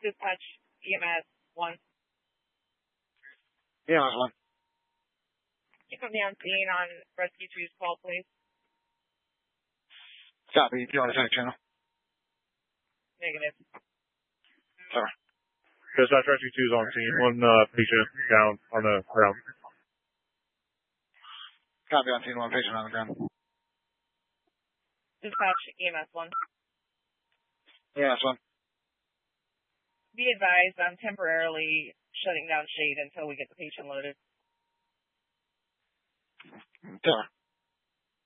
Dispatch EMS 1. EMS 1. You put me on scene on Rescue 2's call, please. Copy. Do you want to send a channel? Negative. Sorry. Dispatch Rescue 2's on scene. One patient down on the ground. Copy on scene. One patient on the ground. Dispatch EMS 1. EMS 1. Be advised, I'm temporarily shutting down shade until we get the patient loaded. Sorry.